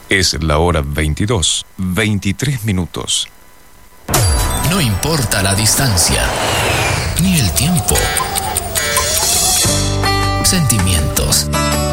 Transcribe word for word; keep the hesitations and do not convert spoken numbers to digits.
Es la hora veintidós, veintitrés minutos. No importa la distancia, ni el tiempo. Sentimientos,